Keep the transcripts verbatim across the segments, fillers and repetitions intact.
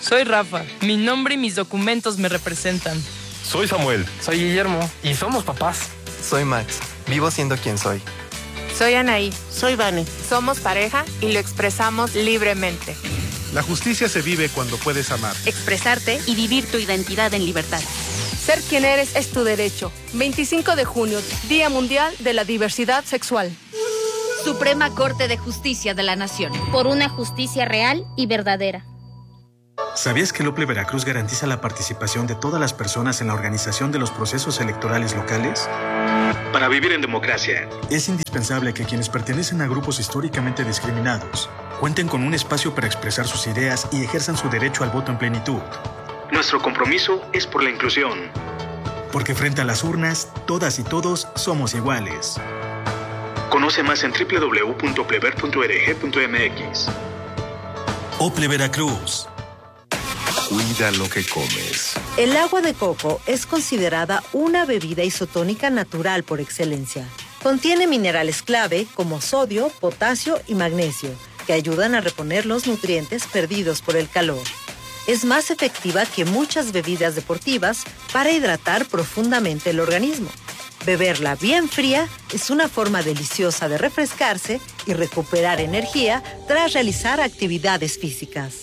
Soy Rafa. Mi nombre y mis documentos me representan. Soy Samuel. Soy Guillermo. Y somos papás. Soy Max. Vivo siendo quien soy. Soy Anaí. Soy Vane. Somos pareja y lo expresamos libremente. La justicia se vive cuando puedes amar, expresarte y vivir tu identidad en libertad. Ser quien eres es tu derecho. veinticinco de junio, Día Mundial de la Diversidad Sexual. Suprema Corte de Justicia de la Nación. Por una justicia real y verdadera. ¿Sabías que el OPLE Veracruz garantiza la participación de todas las personas en la organización de los procesos electorales locales? Para vivir en democracia, es indispensable que quienes pertenecen a grupos históricamente discriminados cuenten con un espacio para expresar sus ideas y ejerzan su derecho al voto en plenitud. Nuestro compromiso es por la inclusión. Porque frente a las urnas, todas y todos somos iguales. Conoce más en doble u doble u doble u punto oplever punto org punto m x. OPLE Veracruz. Cuida lo que comes. El agua de coco es considerada una bebida isotónica natural por excelencia. Contiene minerales clave como sodio, potasio y magnesio, que ayudan a reponer los nutrientes perdidos por el calor. Es más efectiva que muchas bebidas deportivas para hidratar profundamente el organismo. Beberla bien fría es una forma deliciosa de refrescarse y recuperar energía tras realizar actividades físicas.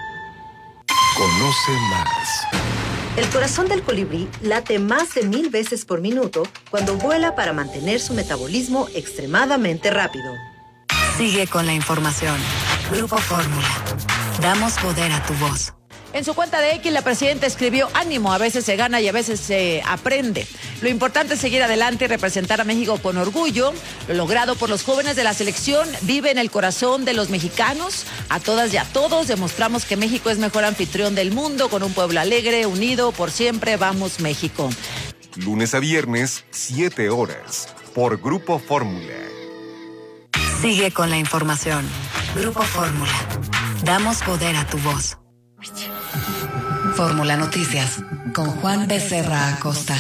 Conoce más. El corazón del colibrí late más de mil veces por minuto cuando vuela para mantener su metabolismo extremadamente rápido. Sigue con la información. Grupo Fórmula. Damos poder a tu voz. En su cuenta de X, la presidenta escribió: ánimo, a veces se gana y a veces se aprende. Lo importante es seguir adelante y representar a México con orgullo. Lo logrado por los jóvenes de la selección vive en el corazón de los mexicanos. A todas y a todos demostramos que México es mejor anfitrión del mundo, con un pueblo alegre, unido, por siempre. Vamos, México. Lunes a viernes, siete horas, por Grupo Fórmula. Sigue con la información. Grupo Fórmula. Damos poder a tu voz. Fórmula Noticias, con Juan Becerra Acosta.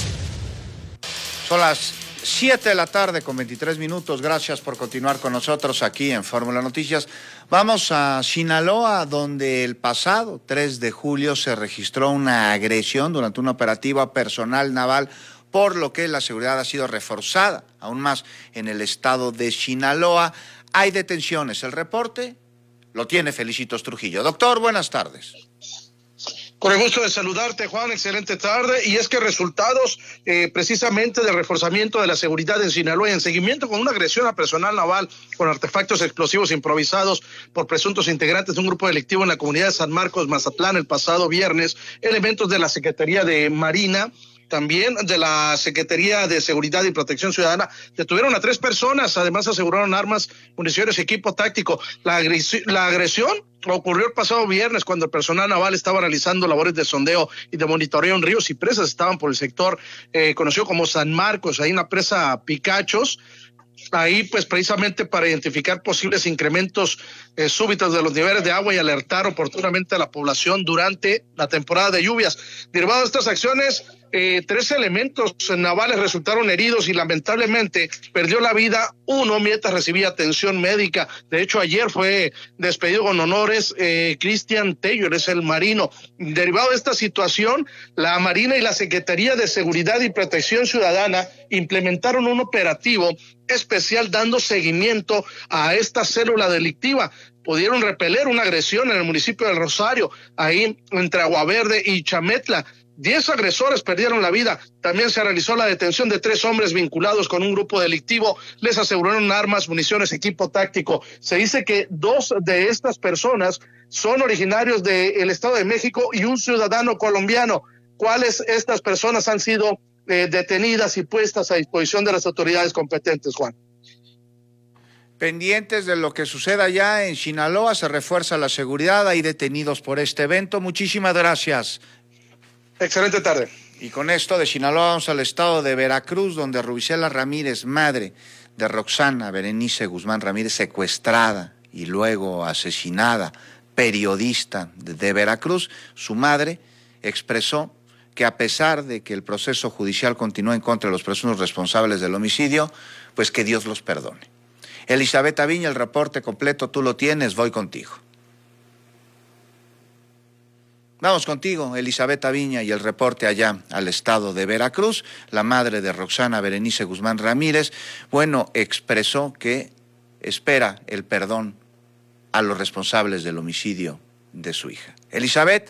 Son las siete de la tarde con veintitrés minutos. Gracias por continuar con nosotros aquí en Fórmula Noticias. Vamos a Sinaloa, donde el pasado tres de julio se registró una agresión durante un operativo a personal naval, por lo que la seguridad ha sido reforzada aún más en el estado de Sinaloa. Hay detenciones. El reporte lo tiene Felicitos Trujillo. Doctor, buenas tardes. Con el gusto de saludarte, Juan, excelente tarde. Y es que resultados eh, precisamente del reforzamiento de la seguridad en Sinaloa, en seguimiento con una agresión a personal naval con artefactos explosivos improvisados por presuntos integrantes de un grupo delictivo en la comunidad de San Marcos, Mazatlán, el pasado viernes, elementos de la Secretaría de Marina, también de la Secretaría de Seguridad y Protección Ciudadana, detuvieron a tres personas. Además aseguraron armas, municiones y equipo táctico. La, agresi- la agresión ocurrió el pasado viernes, cuando el personal naval estaba realizando labores de sondeo y de monitoreo en ríos y presas. Estaban por el sector eh, conocido como San Marcos, ahí en la presa Picachos. Ahí, pues, precisamente para identificar posibles incrementos eh, súbitos de los niveles de agua y alertar oportunamente a la población durante la temporada de lluvias. Derivado de estas acciones, eh, tres elementos navales resultaron heridos y lamentablemente perdió la vida uno mientras recibía atención médica. De hecho, ayer fue despedido con honores eh, Cristian Tello, es el marino. Derivado de esta situación, la Marina y la Secretaría de Seguridad y Protección Ciudadana implementaron un operativo especial dando seguimiento a esta célula delictiva. Pudieron repeler una agresión en el municipio del Rosario, ahí entre Aguaverde y Chametla. Diez agresores perdieron la vida. También se realizó la detención de tres hombres vinculados con un grupo delictivo. Les aseguraron armas, municiones, equipo táctico. Se dice que dos de estas personas son originarios del Estado de México y un ciudadano colombiano. ¿Cuáles estas personas han sido eh, detenidas y puestas a disposición de las autoridades competentes, Juan? Pendientes de lo que suceda allá en Sinaloa, se refuerza la seguridad, hay detenidos por este evento. Muchísimas gracias. Excelente tarde. Y con esto de Sinaloa vamos al estado de Veracruz, donde Rubicela Ramírez, madre de Roxana Berenice Guzmán Ramírez, secuestrada y luego asesinada, periodista de, de Veracruz, su madre expresó que a pesar de que el proceso judicial continúa en contra de los presuntos responsables del homicidio, pues que Dios los perdone. Elizabeth Aviña, el reporte completo tú lo tienes, voy contigo. Vamos contigo, Elizabeth Aviña, y el reporte allá al estado de Veracruz. La madre de Roxana Berenice Guzmán Ramírez, bueno, expresó que espera el perdón a los responsables del homicidio de su hija. Elizabeth,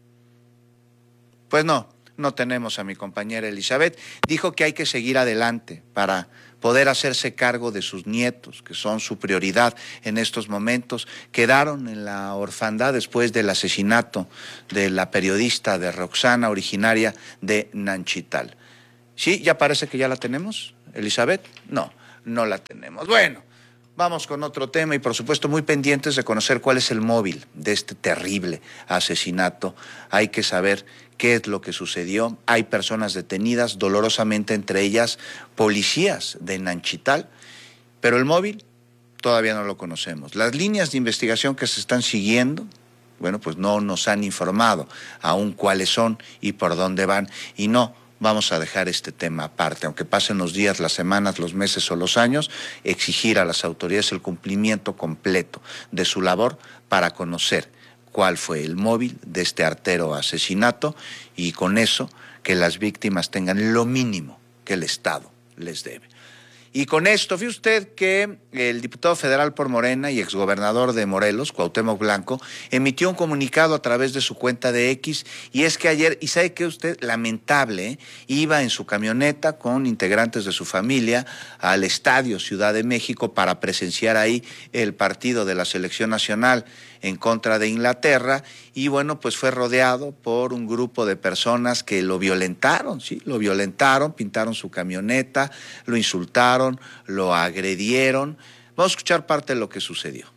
pues no, no tenemos a mi compañera Elizabeth. Dijo que hay que seguir adelante para poder hacerse cargo de sus nietos, que son su prioridad en estos momentos. Quedaron en la orfandad después del asesinato de la periodista de Roxana, originaria de Nanchital. ¿Sí? ¿Ya parece que ya la tenemos, Elizabeth? No, no la tenemos. Bueno, vamos con otro tema y por supuesto muy pendientes de conocer cuál es el móvil de este terrible asesinato. Hay que saber qué es lo que sucedió. Hay personas detenidas, dolorosamente entre ellas policías de Nanchital, pero el móvil todavía no lo conocemos. Las líneas de investigación que se están siguiendo, bueno, pues no nos han informado aún cuáles son y por dónde van, y no vamos a dejar este tema aparte, aunque pasen los días, las semanas, los meses o los años, exigir a las autoridades el cumplimiento completo de su labor para conocer cuál fue el móvil de este artero asesinato y con eso que las víctimas tengan lo mínimo que el Estado les debe. Y con esto, fíjese usted que el diputado federal por Morena y exgobernador de Morelos, Cuauhtémoc Blanco, emitió un comunicado a través de su cuenta de X, y es que ayer, y sabe que usted, lamentable, ¿eh? iba en su camioneta con integrantes de su familia al Estadio Ciudad de México para presenciar ahí el partido de la Selección Nacional en contra de Inglaterra, y bueno, pues fue rodeado por un grupo de personas que lo violentaron, sí, lo violentaron, pintaron su camioneta, lo insultaron, lo agredieron. Vamos a escuchar parte de lo que sucedió.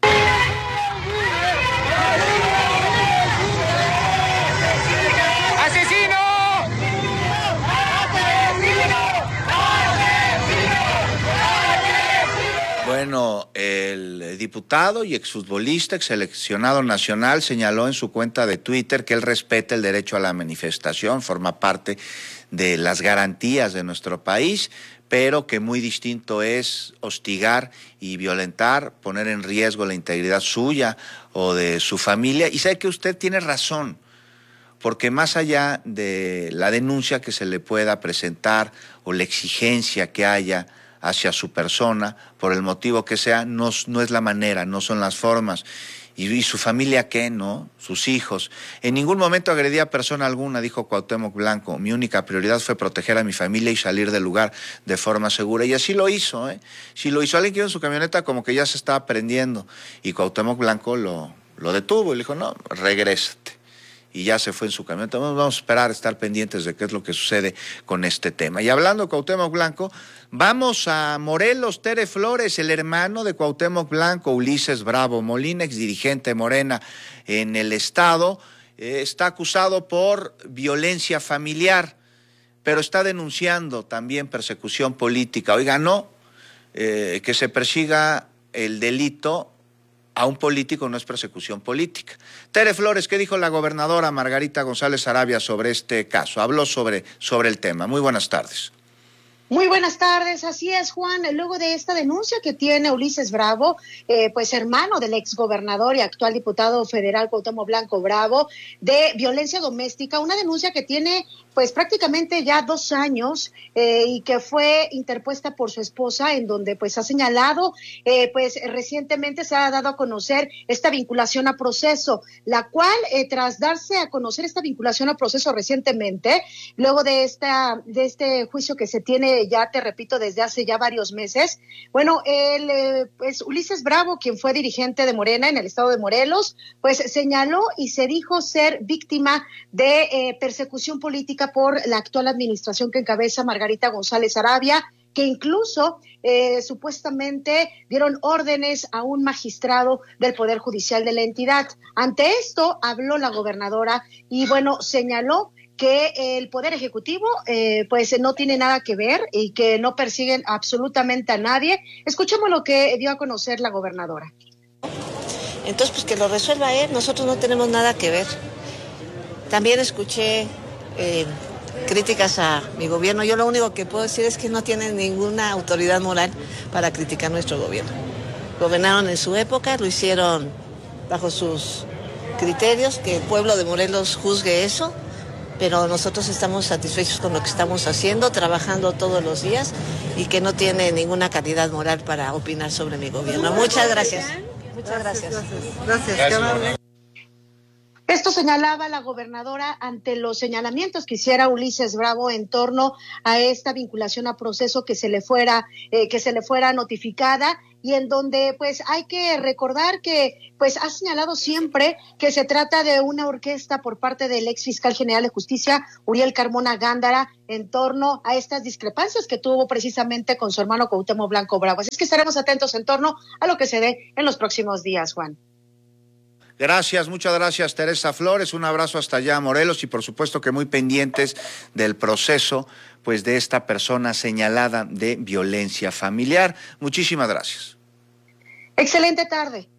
Bueno, el diputado y exfutbolista, exseleccionado nacional, señaló en su cuenta de Twitter que él respeta el derecho a la manifestación, forma parte de las garantías de nuestro país, pero que muy distinto es hostigar y violentar, poner en riesgo la integridad suya o de su familia. Y sabe que usted tiene razón, porque más allá de la denuncia que se le pueda presentar o la exigencia que haya hacia su persona, por el motivo que sea, no, no es la manera, no son las formas. ¿Y, y su familia qué, no? Sus hijos. En ningún momento agredí a persona alguna, dijo Cuauhtémoc Blanco. Mi única prioridad fue proteger a mi familia y salir del lugar de forma segura. Y así lo hizo, ¿eh? Si lo hizo alguien que iba en su camioneta, como que ya se estaba prendiendo. Y Cuauhtémoc Blanco lo, lo detuvo y le dijo, no, regrésate. Y ya se fue en su camioneta. Vamos a esperar, estar pendientes de qué es lo que sucede con este tema. Y hablando de Cuauhtémoc Blanco, vamos a Morelos. Tere Flores, el hermano de Cuauhtémoc Blanco, Ulises Bravo Molina, exdirigente Morena en el estado, eh, está acusado por violencia familiar, pero está denunciando también persecución política. Oiga, no, eh, que se persiga el delito a un político no es persecución política. Tere Flores, ¿qué dijo la gobernadora Margarita González Arabia sobre este caso? Habló sobre, sobre el tema. Muy buenas tardes. Muy buenas tardes, así es, Juan. Luego de esta denuncia que tiene Ulises Bravo, eh, pues hermano del exgobernador y actual diputado federal Cuauhtémoc Blanco Bravo, de violencia doméstica, una denuncia que tiene pues prácticamente ya dos años eh, y que fue interpuesta por su esposa, en donde pues ha señalado, eh, pues recientemente se ha dado a conocer esta vinculación a proceso, la cual eh, tras darse a conocer esta vinculación a proceso recientemente, luego de esta de este juicio que se tiene, ya te repito, desde hace ya varios meses, bueno, el eh, pues Ulises Bravo, quien fue dirigente de Morena en el estado de Morelos, pues señaló y se dijo ser víctima de eh, persecución política por la actual administración que encabeza Margarita González Arabia, que incluso eh, supuestamente dieron órdenes a un magistrado del Poder Judicial de la entidad. Ante esto habló la gobernadora y bueno, señaló que el Poder Ejecutivo eh, pues no tiene nada que ver y que no persiguen absolutamente a nadie. Escuchemos lo que dio a conocer la gobernadora. Entonces, pues que lo resuelva él, nosotros no tenemos nada que ver. También escuché eh, críticas a mi gobierno. Yo lo único que puedo decir es que no tienen ninguna autoridad moral para criticar nuestro gobierno. Gobernaron en su época, lo hicieron bajo sus criterios, que el pueblo de Morelos juzgue eso, pero nosotros estamos satisfechos con lo que estamos haciendo, trabajando todos los días y que no tiene ninguna calidad moral para opinar sobre mi gobierno. Muchas gracias. Muchas gracias. Gracias. gracias. Esto señalaba la gobernadora ante los señalamientos que hiciera Ulises Bravo en torno a esta vinculación a proceso que se le fuera eh, que se le fuera notificada, y en donde pues hay que recordar que pues ha señalado siempre que se trata de una orquesta por parte del ex fiscal general de justicia Uriel Carmona Gándara en torno a estas discrepancias que tuvo precisamente con su hermano Cuauhtémoc Blanco Bravo. Así es que estaremos atentos en torno a lo que se dé en los próximos días, Juan. Gracias, muchas gracias, Teresa Flores. Un abrazo hasta allá, Morelos, y por supuesto que muy pendientes del proceso, pues, de esta persona señalada de violencia familiar. Muchísimas gracias. Excelente tarde.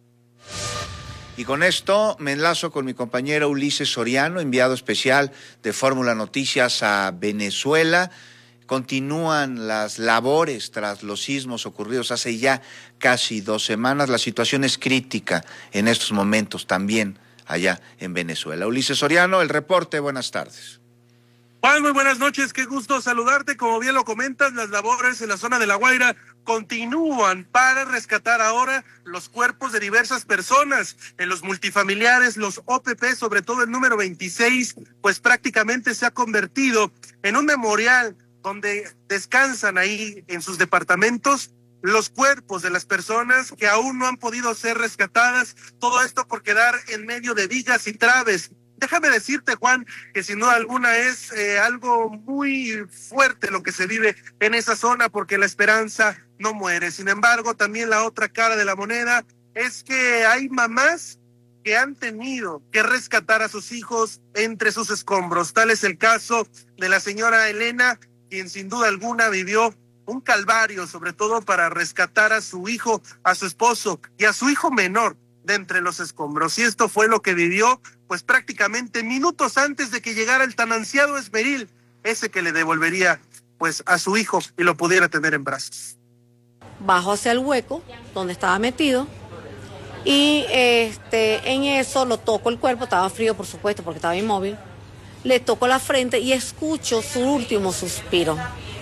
Y con esto me enlazo con mi compañero Ulises Soriano, enviado especial de Fórmula Noticias a Venezuela. Continúan las labores tras los sismos ocurridos hace ya casi dos semanas. La situación es crítica en estos momentos también allá en Venezuela. Ulises Soriano, el reporte, buenas tardes. Juan, muy buenas noches, qué gusto saludarte. Como bien lo comentas, las labores en la zona de La Guaira continúan para rescatar ahora los cuerpos de diversas personas en los multifamiliares, los O P P, sobre todo el número veintiséis, pues prácticamente se ha convertido en un memorial donde descansan ahí en sus departamentos los cuerpos de las personas que aún no han podido ser rescatadas, todo esto por quedar en medio de vigas y traves. Déjame decirte, Juan, que sin duda alguna es eh, algo muy fuerte lo que se vive en esa zona, porque la esperanza no muere. Sin embargo, también la otra cara de la moneda es que hay mamás que han tenido que rescatar a sus hijos entre sus escombros. Tal es el caso de la señora Elena, quien sin duda alguna vivió un calvario, sobre todo para rescatar a su hijo, a su esposo y a su hijo menor de entre los escombros. Y esto fue lo que vivió, pues prácticamente minutos antes de que llegara el tan ansiado esmeril, ese que le devolvería pues a su hijo y lo pudiera tener en brazos. Bajo hacia el hueco donde estaba metido y este en eso lo toco el cuerpo, estaba frío por supuesto porque estaba inmóvil. Le toco la frente y escucho su último suspiro.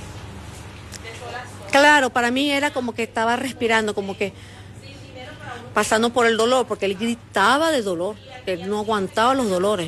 Claro, para mí era como que estaba respirando, como que pasando por el dolor, porque él gritaba de dolor, él no aguantaba los dolores.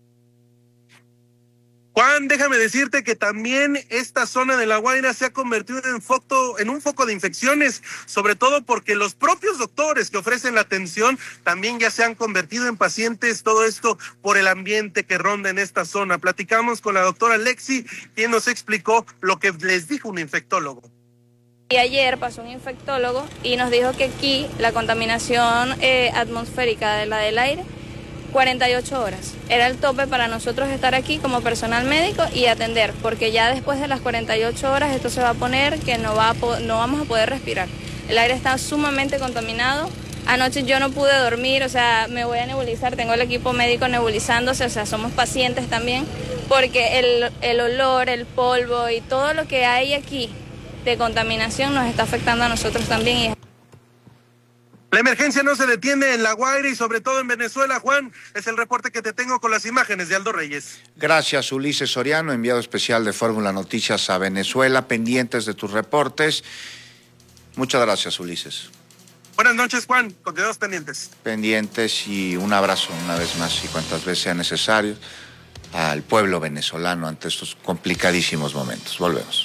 Juan, déjame decirte que también esta zona de La Guaira se ha convertido en, foco, en un foco de infecciones, sobre todo porque los propios doctores que ofrecen la atención también ya se han convertido en pacientes, todo esto por el ambiente que ronda en esta zona. Platicamos con la doctora Lexi, quien nos explicó lo que les dijo un infectólogo. Y ayer pasó un infectólogo y nos dijo que aquí la contaminación eh, atmosférica de la del aire, cuarenta y ocho horas. Era el tope para nosotros estar aquí como personal médico y atender, porque ya después de las cuarenta y ocho horas esto se va a poner que no, va a no vamos a poder respirar. El aire está sumamente contaminado. Anoche yo no pude dormir, o sea, me voy a nebulizar, tengo el equipo médico nebulizándose, o sea, somos pacientes también, porque el, el olor, el polvo y todo lo que hay aquí de contaminación nos está afectando a nosotros también. Y la emergencia no se detiene en La Guaira y sobre todo en Venezuela, Juan. Es el reporte que te tengo con las imágenes de Aldo Reyes. Gracias, Ulises Soriano, enviado especial de Fórmula Noticias a Venezuela, pendientes de tus reportes. Muchas gracias, Ulises. Buenas noches, Juan. Continuamos pendientes. Pendientes y un abrazo una vez más y cuantas veces sea necesario al pueblo venezolano ante estos complicadísimos momentos. Volvemos.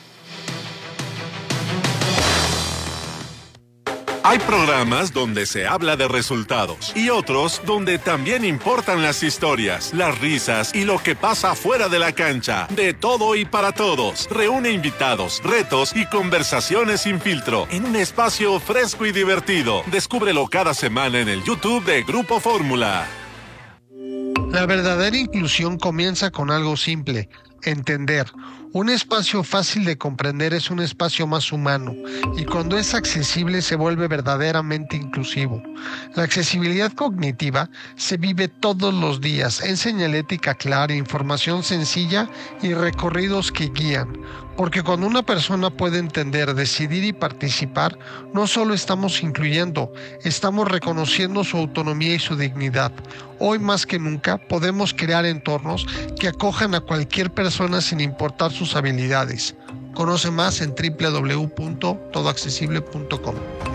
Hay programas donde se habla de resultados y otros donde también importan las historias, las risas y lo que pasa fuera de la cancha. De todo y para todos. Reúne invitados, retos y conversaciones sin filtro en un espacio fresco y divertido. Descúbrelo cada semana en el YouTube de Grupo Fórmula. La verdadera inclusión comienza con algo simple: entender. Un espacio fácil de comprender es un espacio más humano y cuando es accesible se vuelve verdaderamente inclusivo. La accesibilidad cognitiva se vive todos los días en señalética clara, información sencilla y recorridos que guían. Porque cuando una persona puede entender, decidir y participar, no solo estamos incluyendo, estamos reconociendo su autonomía y su dignidad. Hoy más que nunca podemos crear entornos que acojan a cualquier persona sin importar sus habilidades. Conoce más en doble u doble u doble u punto todo accesible punto com.